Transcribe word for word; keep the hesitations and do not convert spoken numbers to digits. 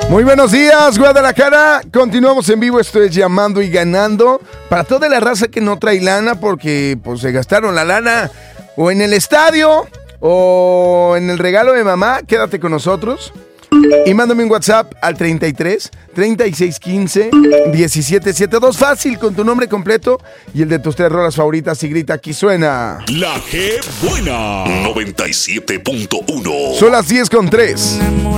Muy buenos días, Guadalajara. Continuamos en vivo. Esto es Llamando y Ganando. Para toda la raza que no trae lana porque pues se gastaron la lana o en el estadio o en el regalo de mamá, quédate con nosotros. Y mándame un WhatsApp al treinta y tres, treinta y seis, quince, diecisiete setenta y dos. Fácil, con tu nombre completo y el de tus tres rolas favoritas. Y grita, aquí suena La G Buena noventa y siete punto uno. Son las diez con tres.